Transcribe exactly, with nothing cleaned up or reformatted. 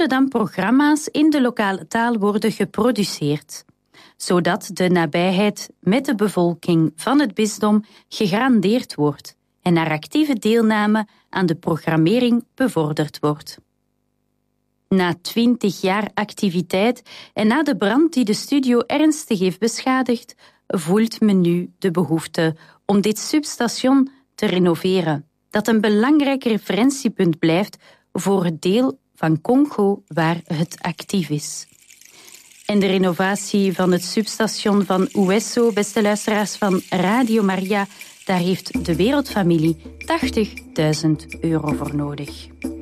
moeten dan programma's in de lokale taal worden geproduceerd, zodat de nabijheid met de bevolking van het bisdom gegarandeerd wordt en haar actieve deelname aan de programmering bevorderd wordt. Na twintig jaar activiteit en na de brand die de studio ernstig heeft beschadigd, voelt men nu de behoefte om dit substation te renoveren, dat een belangrijk referentiepunt blijft voor het deel van Congo waar het actief is. En de renovatie van het substation van Ouesso, beste luisteraars van Radio Maria, daar heeft de Wereldfamilie tachtigduizend euro voor nodig.